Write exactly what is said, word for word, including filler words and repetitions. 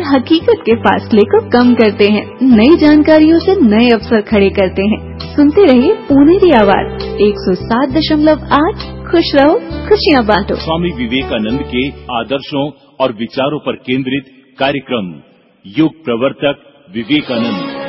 हकीकत के फासले को कम करते हैं, नई जानकारियों से नए अवसर खड़े करते हैं। सुनते रहिए पुनेरी आवाज एक सौ सात दशमलव आठ। खुश रहो, खुशियाँ बांटो। स्वामी विवेकानंद के आदर्शों और विचारों पर केंद्रित कार्यक्रम युग प्रवर्तक विवेकानंद।